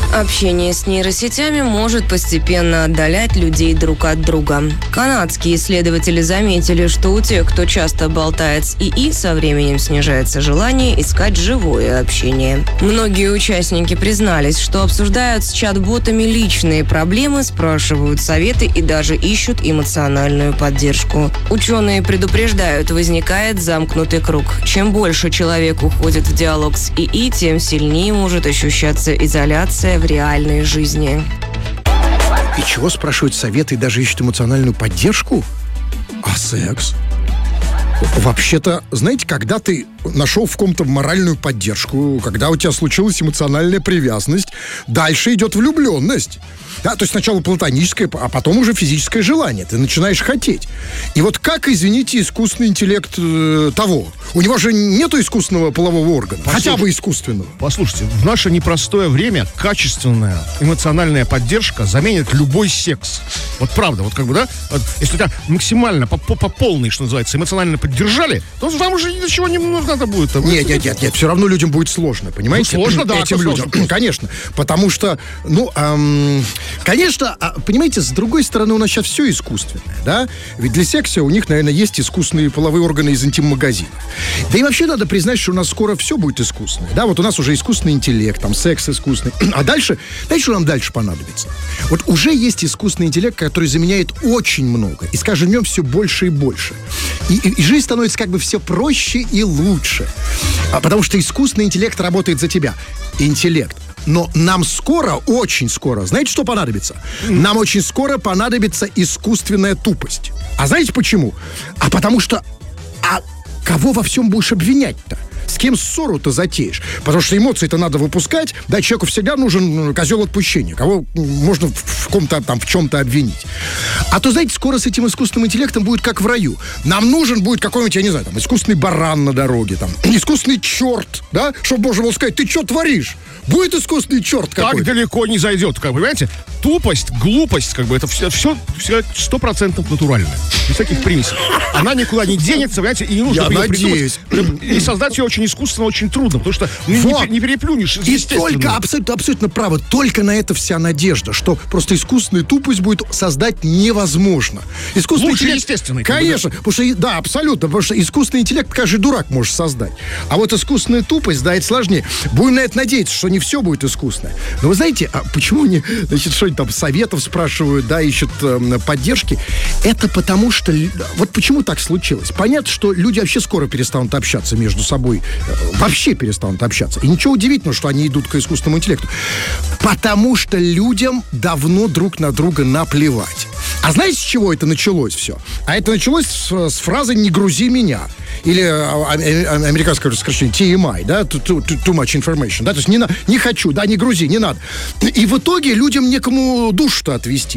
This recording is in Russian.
Общение с нейросетями может постепенно отдалять людей друг от друга. Канадские исследователи заметили, что у тех, кто часто болтает с ИИ, со временем снижается желание искать живое общение. Многие участники признались, что обсуждают с чат-ботами личные проблемы, спрашивают советы и даже ищут эмоциональную поддержку. Ученые предупреждают, возникает замкнутый круг. Чем больше человек уходит в диалог с ИИ, тем сильнее может ощущаться изоляция в реальной жизни. И чего спрашивают советы и даже ищут эмоциональную поддержку? А секс? Вообще-то, знаете, когда ты нашел в ком-то моральную поддержку, когда у тебя случилась эмоциональная привязанность, дальше идет влюбленность. Да, то есть сначала платоническое, а потом уже физическое желание. Ты начинаешь хотеть. И вот как, извините, искусственный интеллект того? У него же нету искусственного полового органа. Хотя бы искусственного. Послушайте, в наше непростое время качественная эмоциональная поддержка заменит любой секс. Вот правда, вот как бы, да? Вот, если тебя максимально по полной, что называется, эмоционально поддержали, то вам уже ничего не надо будет. Нет, все равно людям будет сложно, понимаете? Ну, сложно, да. Этим людям. Сложно. Конечно. Потому что, конечно, понимаете, с другой стороны, у нас сейчас все искусственное, да? Ведь для секса у них, наверное, есть искусственные половые органы из интим-магазина. Да и вообще надо признать, что у нас скоро все будет искусственное, да? Вот у нас уже искусственный интеллект, там, секс искусственный. А дальше, что нам дальше понадобится? Вот уже есть искусственный интеллект, который заменяет очень много. И с каждым днем все больше и больше. И жизнь становится как бы все проще и лучше. Потому что искусственный интеллект работает за тебя. Интеллект. Но нам скоро, очень скоро, знаете, что понадобится? Нам очень скоро понадобится искусственная тупость. А знаете почему? А потому что... А кого во всем будешь обвинять-то? С кем ссору-то затеешь? Потому что эмоции-то надо выпускать. Да, человеку всегда нужен козел отпущения. Кого можно в чем-то обвинить. А то, знаете, скоро с этим искусственным интеллектом будет как в раю. Нам нужен будет какой-нибудь, я не знаю, там, искусственный баран на дороге, там, искусственный черт, да? Чтобы можно было сказать, ты что творишь? Будет искусственный черт какой-то. Так далеко не зайдет, как бы, понимаете? Тупость, глупость, как бы, это все 100% натурально. Без всяких примесей. Она никуда не денется, понимаете, и не нужно ее надеюсь. Придумать. И создать ее очень искусственно, очень трудно, потому что не переплюнешь. И только, абсолютно правы, только на это вся надежда, что просто искусственную тупость будет создать невозможно. Искусственный Лучше интеллект, естественный. конечно, потому что, да, абсолютно, потому что искусственный интеллект каждый дурак может создать. А вот искусственная тупость, да, это сложнее. Будем на это надеяться, что не все будет искусственное. Но вы знаете, а почему они, значит, что-нибудь там советов спрашивают, да, ищут поддержки? Это потому что, вот почему так случилось? Понятно, что люди вообще скоро перестанут общаться между собой, вообще перестанут общаться. И ничего удивительного, что они идут к искусственному интеллекту. Потому что людям давно друг на друга наплевать. А знаете, с чего это началось все? А это началось с фразы «не грузи меня». Или американское сокращение TMI, да, too much information, да, то есть не хочу, да, не грузи, не надо. И в итоге людям некому душу-то отвести.